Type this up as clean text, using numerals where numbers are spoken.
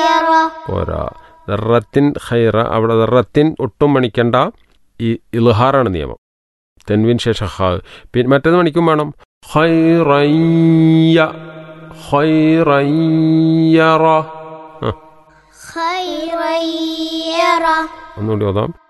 പോരാ. ദറത്തിൻ ഖൈറ, അവിടെ ദറത്തിൻ ഒട്ടും മണിക്കണ്ട, ഈ ഇൽഹാറാണ് നിയമം. തെൻവിൻ ശേഷം ഹ. പിന്നെ മറ്റേത് മണിക്കും വേണം. ഖൈറയ്യ ഖൈറയ്യറ. ഒന്നുകൂടി ഓതാം.